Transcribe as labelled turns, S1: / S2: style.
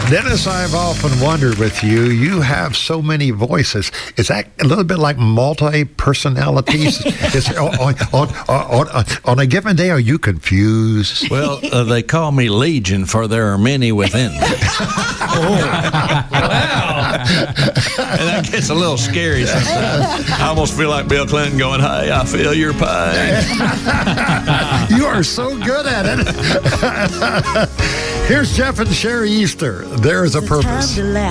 S1: Dennis, I've often wondered with you, you have so many voices. Is that a little bit like multi-personalities? On a given day, are you confused?
S2: Well, they call me Legion, for there are many within.
S3: Wow.
S2: And that gets a little scary sometimes. I almost feel like Bill Clinton going, "Hey, I feel your pain."
S1: You are so good at it. Here's Jeff and Sherry Easter. There's a purpose.